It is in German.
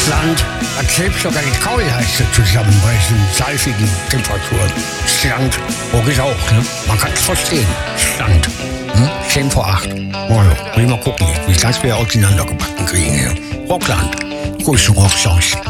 Land, das selbst sogar die Kaulleiste zusammen bei diesen salzigen Temperaturen. Land, ist auch, ne? Man kann es verstehen. Land. 10 vor 8. Also, will mal gucken, wie das wir auseinandergebacken kriegen hier. Rockland. Grüße Rockchance.